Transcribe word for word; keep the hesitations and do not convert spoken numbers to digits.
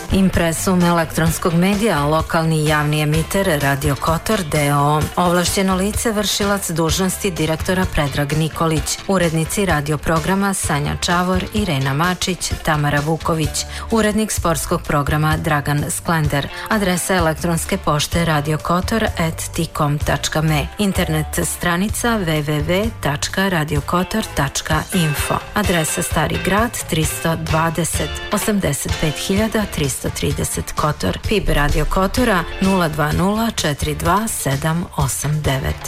Impresum elektronskog medija, lokalni javni emiter Radio Kotor d o o. Ovlašćeno lice, vršilac dužnosti direktora Predrag Nikolić. Urednici radio programa Sanja Čavor, Irena Mačić, Tamara Vuković. Urednik sportskog programa Dragan Sklender. Adresa elektronske pošte radiokotor at tikom tačka me. Internet stranica w w w tačka radiokotor tačka info. Adresa Stari grad tristo dvadeset osamdeset pet hiljada tristo trideset Kotor. P I B Radio Kotora nula dva nula četiri dva sedam osam devet.